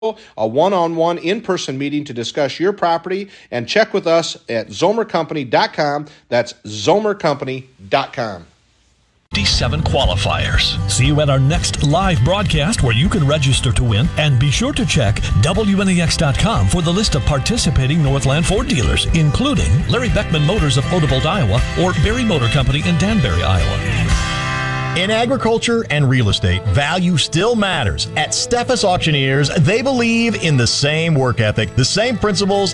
a one-on-one in-person meeting to discuss your property, and check with us at zomercompany.com. That's zomercompany.com. 57 qualifiers. See you at our next live broadcast where you can register to win, and be sure to check WNEX.com for the list of participating Northland Ford dealers, including Larry Beckman Motors of Odebolt, Iowa, or Berry Motor Company in Danbury, Iowa. In agriculture and real estate, value still matters. At Steffes Auctioneers, they believe in the same work ethic, the same principles,